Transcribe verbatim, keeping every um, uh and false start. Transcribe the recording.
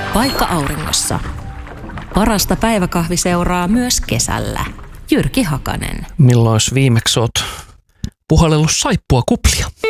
Vaikka auringossa. Parasta päiväkahviseuraa myös kesällä. Jyrki Hakanen. Milloin viimeksi oot puhallellut saippua kuplia?